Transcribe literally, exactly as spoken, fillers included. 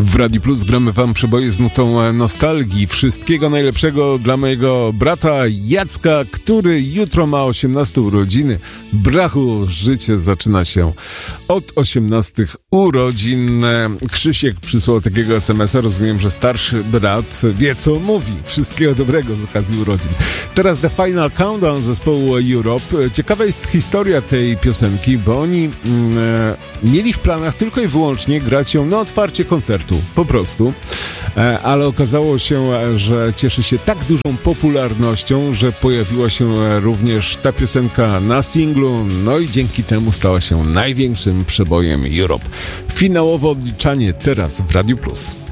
W Radiu Plus gramy wam przeboje z nutą nostalgii. Wszystkiego najlepszego dla mojego brata Jacka, który jutro ma osiemnaste urodziny. Brachu, życie zaczyna się od osiemnastych urodzin. Krzysiek przysłał takiego es em es a. Rozumiem, że starszy brat wie, co mówi. Wszystkiego dobrego z okazji urodzin. Teraz The Final Countdown zespołu Europe. Ciekawa jest historia tej piosenki, bo oni mm, mieli w planach tylko i wyłącznie grać ją na otwarcie koncertu. Po prostu. Ale okazało się, że cieszy się tak dużą popularnością, że pojawiła się również ta piosenka na singlu, no i dzięki temu stała się największym przebojem Europe. Finałowe odliczanie teraz w Radiu Plus.